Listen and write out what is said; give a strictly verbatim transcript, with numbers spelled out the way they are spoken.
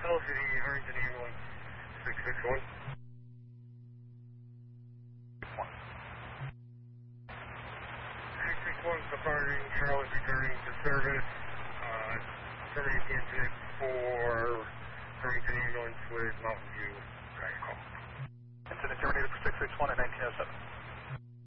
L C D, Harrington Ambulance, six six one. six six one departing, Charlotte returning to service. Uh, terminating the incident for Harrington Ambulance with Mountain View. Got your call. Incident terminated for six six one at nineteen oh seven.